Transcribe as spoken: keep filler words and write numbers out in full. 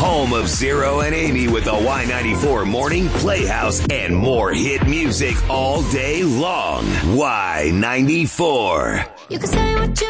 Home of Zero and Amy with the Y ninety-four Morning Playhouse and more hit music all day long. Y ninety-four. You can say what you